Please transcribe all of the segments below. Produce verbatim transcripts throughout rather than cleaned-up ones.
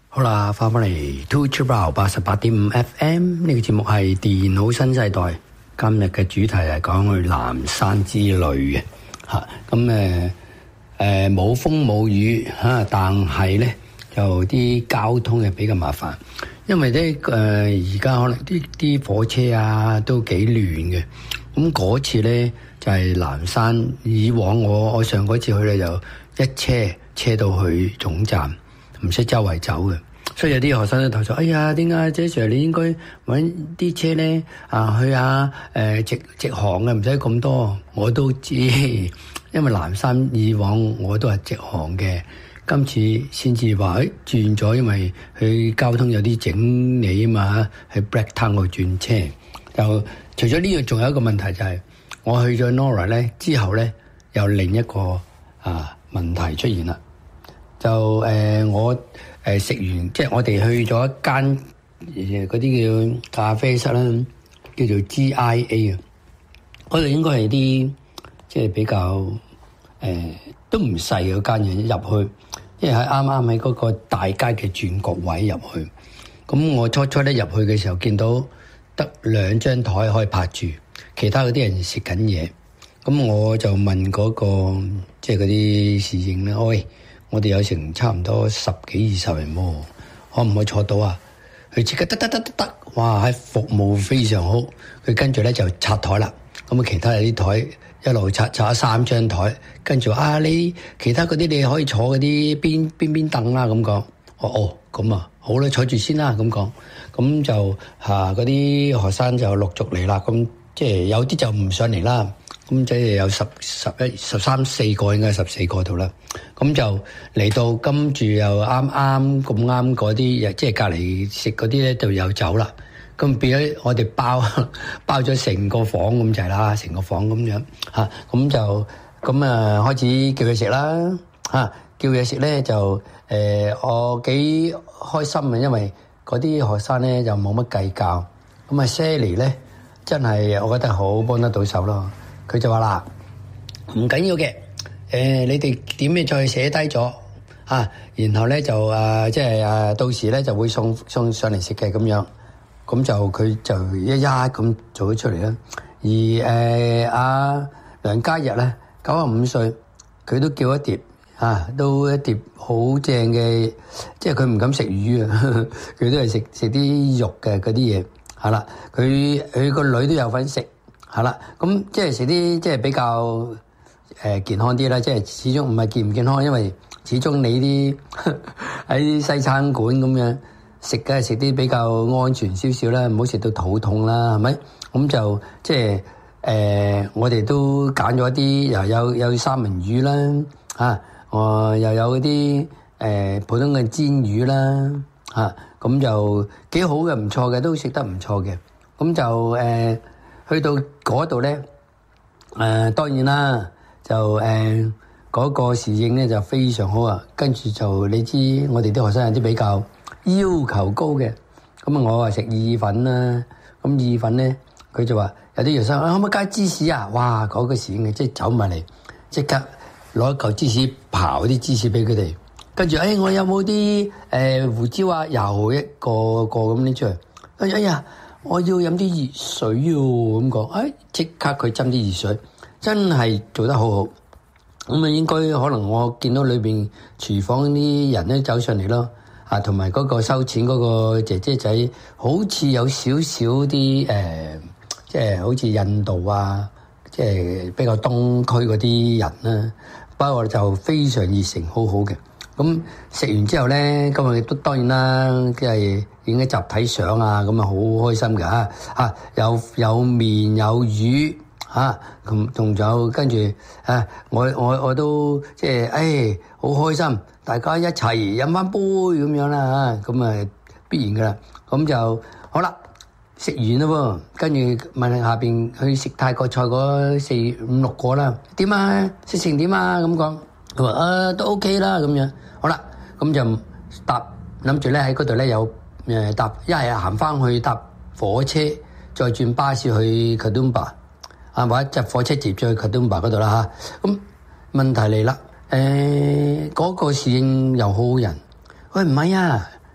好啦，翻返嚟 Two Triple 八十八點五 F M 呢個節目係電腦新世代。今日嘅主題係講去南山之旅嘅嚇。咁誒誒冇風冇雨嚇、啊，但係咧就啲交通係比較麻煩，因為咧誒而家可能啲啲火車啊都幾亂嘅。咁嗰次咧就係、是、南山，以往我我上嗰次去咧就一車車到去總站。唔識周圍走嘅，所以有啲學生都投訴：哎呀，點解姐 Sir 你應該揾啲車咧啊去下誒、呃、直直航嘅，唔使咁多。我都知，因為南山以往我都係直航嘅，今次先至話誒轉咗，因為佢交通有啲整理啊嘛，喺 Blacktown 度轉車。就除咗呢樣，仲有一個問題就係、是、我去咗 Nora 咧之後咧，有另一個啊問題出現啦。就誒、呃、我誒、呃、食完，即係我哋去咗一間嗰啲叫咖啡室啦，叫做 G I A 啊。嗰度應該係啲即係比較誒、呃、都唔細嗰間嘢入去，因為喺啱啱喺嗰個大街嘅轉角位入去。咁我初初咧入去嘅時候，見到得兩張台可以泊住，其他嗰啲人食緊嘢。咁我就問嗰、嗰個即係嗰啲侍應咧，喂，我哋有成差唔多十幾二十人喎，可唔可以坐到啊？佢即刻得得得得得，哇！喺服務非常好。佢跟住咧就拆台啦。咁啊，其他有啲台一路拆拆咗三張台，跟住啊，你其他嗰啲你可以坐嗰啲邊邊邊凳啦咁講。哦哦，咁啊，好啦，坐住先啦咁講。咁就嚇嗰啲學生就陸續嚟啦。咁即係有啲就唔上嚟啦。咁即係有十十一十三四個，應該十四個度啦。咁就嚟到，跟住又啱啱咁啱嗰啲，即係隔離食嗰啲咧，就有走啦。咁變咗我哋包包咗成個房咁就係啦，成個房咁樣嚇。咁就咁啊，開始叫佢食啦嚇。叫嘢食咧就誒、呃，我幾開心啊，因為嗰啲學生咧就冇乜計較。咁啊，Sally 咧真係我覺得好幫得到手咯。佢就話啦，唔緊要嘅，誒、呃，你哋點嘢再寫低咗啊，然後咧就誒、呃，即係誒、呃，到時咧就會送送上嚟食嘅咁樣，咁就佢就一一咁做咗出嚟啦。而誒阿梁家日咧，九十五歲，佢都叫一碟啊，都一碟好正嘅，即係佢唔敢食魚啊，佢都係食食啲肉嘅嗰啲嘢，係啦，佢佢個女都有份食。係啦，咁即係食啲即係比較誒、呃、健康啲啦，即係始終唔係健唔健康，因為始終你啲喺西餐館咁樣食，梗係食啲比較安全少少啦，唔好食到肚痛啦，係咪？咁就即係誒、呃，我哋都揀咗啲又有有三文魚啦，啊，我又有啲誒、呃、普通嘅煎魚啦，啊，咁就幾好嘅，唔錯嘅，都食得唔錯嘅，咁就誒。呃去到嗰度咧，誒、呃、當然啦，就誒嗰、呃那個侍應咧就非常好啊。跟住就你知，我哋啲學生有啲比較要求高嘅，咁啊我話食意粉啦，咁意粉咧佢就話有啲學生可唔可以加芝士啊？哇！嗰、那個侍應即係走埋嚟，即刻攞一嚿芝士刨啲芝士俾佢哋，跟住誒我有冇啲誒胡椒啊？又一個個咁拎出嚟，哎呀！我要飲啲熱水喎，咁講，誒即刻佢斟啲熱水，真係做得好好。咁啊，應該可能我見到裏邊廚房啲人咧走上嚟咯，啊，同埋嗰個收錢嗰個姐姐仔，好似有少少啲誒，即係好似印度啊，即係比較東區嗰啲人啦。不過就非常熱誠，好好嘅。咁食完之後咧，今日都當然啦，即係影啲集體相啊，咁啊好開心㗎嚇嚇，有有麵有魚嚇，咁仲有跟住啊，我我我都即係誒好開心，大家一齊飲翻杯咁樣啦嚇，咁啊必然㗎啦，咁就好啦，食完啦喎，跟住問下邊去食泰國菜嗰四五六個啦，點啊？食成點啊？咁講，佢話啊都 OK 啦咁樣。好啦，咁就搭諗住咧喺嗰度咧有誒搭一係行翻去搭火車，再轉巴士去 Katoomba 啊，或者搭火車接咗去 Katoomba 嗰度啦嚇。咁問題嚟啦，誒嗰個侍應又好好人，喂唔係啊，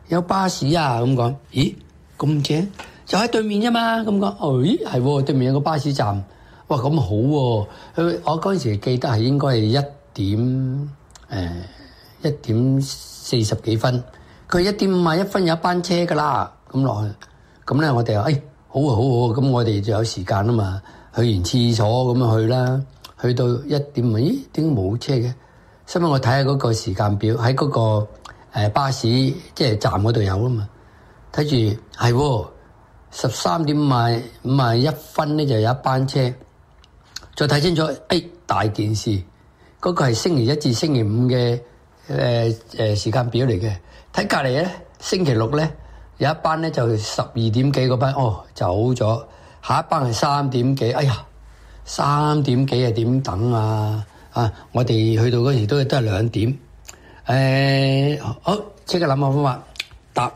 有巴士啊咁講。咦，咁正，就喺對面啫嘛咁講。哦，咦係喎，對面有個巴士站。哇，咁好喎！佢我嗰陣時記得係應該係一點誒一點四十幾分。佢一點五十一分有一班車噶啦，咁落去。咁咧我哋話誒好啊好啊，咁我哋就有時間啊嘛。去完廁所咁樣去啦，去到一點，咦點解冇車嘅？所以我睇下嗰個時間表喺嗰個誒巴士即係站嗰度有啊嘛。睇住係喎，十三點五十五十一分咧就有一班車。再睇清楚，誒大件事，嗰個係星期一至星期五嘅誒誒時間表嚟嘅。睇隔離咧，星期六咧有一班咧就十二點幾嗰班，哦走咗，下一班係三點幾，哎呀三點幾係點等啊？啊，我哋去到嗰時都都係兩點，誒好即刻諗下方法搭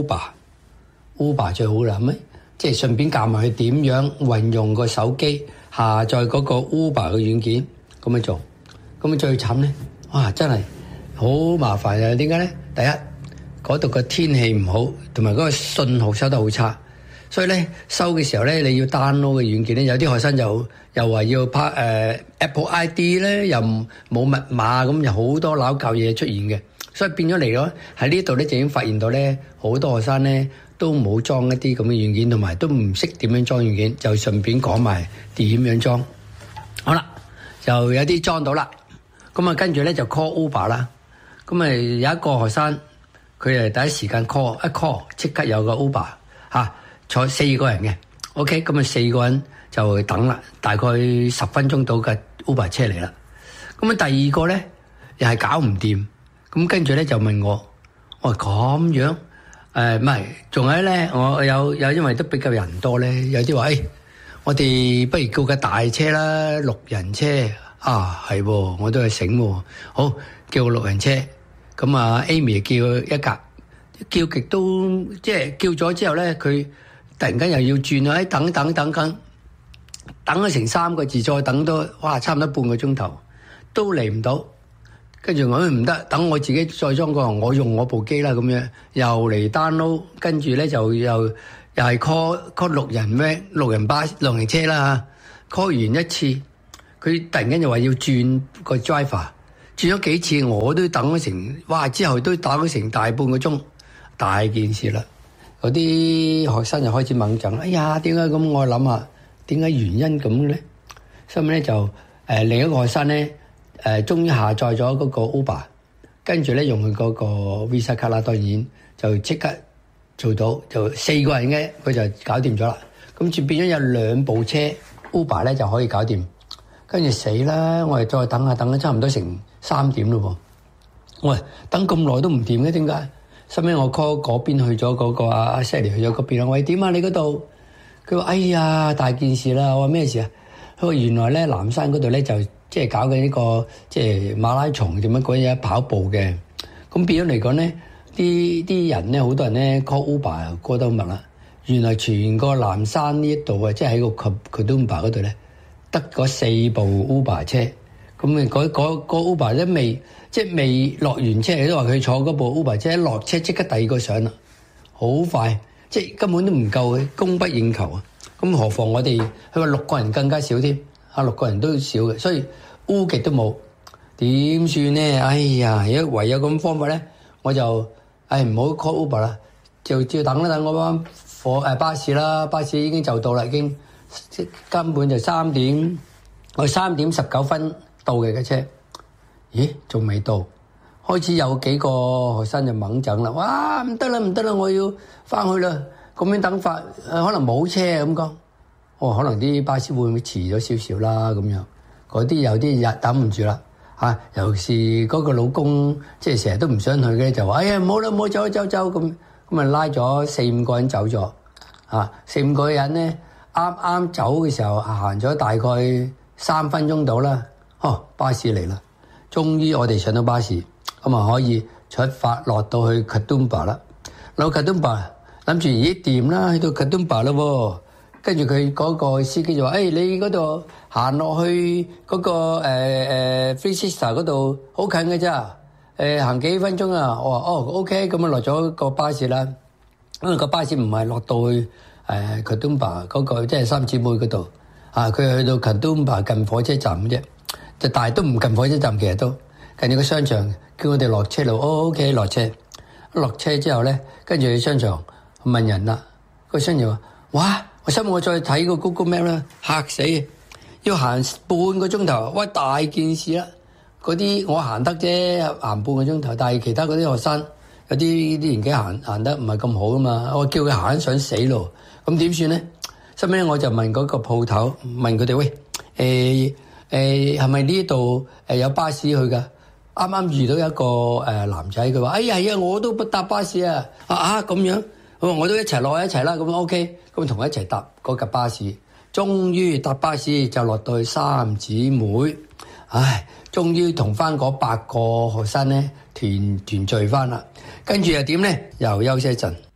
Uber，Uber 最好啦，係咪？即係順便教埋佢點樣運用個手機。下載嗰個 Uber 嘅軟件咁樣做，咁樣最慘咧，哇！真係好麻煩啊！點解咧？第一，嗰度個天氣唔好，同埋嗰個信號收得好差，所以咧收嘅時候咧，你要 download 嘅軟件咧，有啲學生就又話要拍誒、呃、Apple I D 咧，又冇密碼，咁有好多撈教嘢出現嘅，所以變咗嚟咗喺呢度咧，就已經發現到咧，好多學生咧。都冇裝一啲咁嘅軟件，同埋都唔識點樣裝軟件，就順便講埋點樣裝。好啦，就有啲裝到啦。咁啊，跟住咧就 call Uber 啦。咁啊，有一個學生，佢係第一時間 call，一 call 即刻有個 Uber 嚇、啊，坐四個人嘅。OK，咁啊四個人就等啦，大概十分鐘到嘅 Uber 車嚟啦。咁啊，第二個咧又係搞唔掂，咁跟住咧就問我，我話咁樣。誒唔係，仲有咧，我有有因為都比較人多咧，有啲話誒，我哋不如叫架大車啦，六人車啊，係喎，我都係醒喎，好叫個六人車，咁啊 Amy 叫一架，叫極都即係叫咗之後咧，佢突然間又要轉啊，等等等等，等咗成三個字，再等多哇，差唔多半個鐘頭都嚟唔到。跟住我都唔得，等我自己再裝個，我用我部機啦咁樣，又嚟 download，跟住咧就又又係 call call 六人咩六人巴六人車啦嚇 call 完一次，佢突然間又話要轉個 driver， 轉咗幾次我都等咗成，哇！之後都打咗成大半個鐘，大件事啦。嗰啲學生就開始猛震，哎呀點解咁？我諗下點解原因咁咧？所以咧就誒、呃、另一個學生咧。誒、呃，終於下載咗嗰個 Uber， 跟住咧用佢嗰個 Visa 卡啦，當然就即刻做到，就四個人嘅佢就搞掂咗啦。咁就變咗有兩部車 Uber 咧就可以搞掂。跟住死啦，我哋再等下，等咗差唔多成三點咯喎。喂，等咁耐都唔掂嘅，點解？後尾我 call 嗰邊去咗嗰、嗰個阿阿 Sally 去咗嗰邊啦。喂，點啊？你嗰度？佢話：哎呀，大件事啦！我話咩事啊？佢話原來咧南山嗰度咧就。即係搞緊呢個即係馬拉松點樣嗰嘢跑步嘅，咁變咗嚟講咧，啲啲人咧好多人咧 call Uber 過得密啦。原來全個南山呢一度啊，即係喺個 Katoomba 嗰度咧，得嗰四部 Uber 車，咁啊嗰嗰個 Uber 咧未即係未落完車，你都話佢坐嗰部 Uber 車一落車即刻第二個上啦，好快，即係根本都唔夠，供不應求啊！咁何況我哋佢話六個人更加少添。啊，六個人都少嘅，所以烏極都冇，點算咧？哎呀，而家唯有咁方法咧，我就唉唔好 call Uber 啦，就照等啦，等我班火誒巴士啦，巴士已經就到啦，已經即根本就三點，我三點十九分到嘅架車，咦，仲未到，開始有幾個學生就猛整啦，哇，唔得啦，唔得啦，我要翻去啦，咁樣等法，可能冇車咁講。哦，可能啲巴士會唔會遲咗少少啦？咁樣嗰啲有啲日等唔住啦嚇，尤其是嗰個老公，即係成日都唔想去嘅，就話：哎呀，唔好啦，唔好走走走咁，咁啊拉咗四五個人走咗嚇，四五個人咧啱啱走嘅時候行咗大概三分鐘到啦，哦，巴士嚟啦，終於我哋上到巴士，咁啊可以出發落到去 Katoomba 啦，落 Katoomba 諗住咦掂啦，去到 Katoomba 啦喎。跟住佢嗰個司機就話：誒、哎，你嗰度行落去嗰、那個誒誒 Three Sisters 嗰度好近嘅咋？ 誒行幾分鐘啊？我話哦 OK， 咁啊落咗個巴士啦。因為個巴士唔係落到去誒 Katoomba 嗰個即係三姊妹嗰度啊，佢去到 Katoomba 近火車站嘅啫，就但係都唔近火車站，其實都近住個商場，叫我哋落車路。哦 OK 落車，落車之後咧，跟住去商場問人啦。個商人話：哇！我心我再睇個 Google Map 啦，嚇死！要行半個鐘頭，哇！大件事啦！嗰啲我行得啫，行半個鐘頭，但係其他嗰啲學生。有啲啲年紀行行得唔係咁好啊嘛，我叫佢行想死路，咁點算咧？後尾我就問嗰個鋪頭，問佢哋喂，誒誒係咪呢度誒有巴士去㗎？啱啱遇到一個誒男仔，佢話：哎呀係啊，我都不搭巴士啊！啊啊咁樣，我我都一齊落一齊啦，咁 OK，咁同佢一齊搭嗰架巴士，終於搭巴士就落到去三姊妹，唉，終於同翻嗰八個學生咧團團聚翻啦。跟住又點咧？又休息一陣，